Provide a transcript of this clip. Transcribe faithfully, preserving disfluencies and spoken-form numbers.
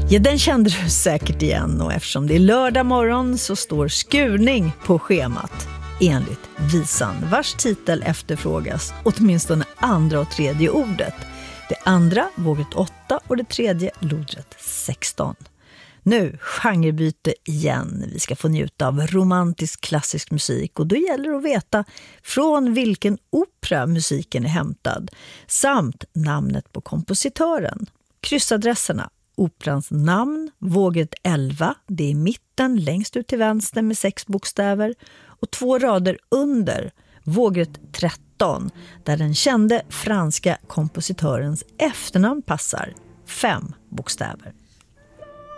Ja, den kände du säkert igen, och eftersom det är lördag morgon så står skurning på schemat enligt visan, vars titel efterfrågas åtminstone andra och tredje ordet. Det andra våget åtta och det tredje lodret sexton. Nu genrebyte igen. Vi ska få njuta av romantisk klassisk musik, och då gäller det att veta från vilken opera musiken är hämtad samt namnet på kompositören. Kryssadresserna: operans namn, våget elva, det är i mitten längst ut till vänster med sex bokstäver, och två rader under, våget tretton, där den kände franska kompositörens efternamn passar, fem bokstäver.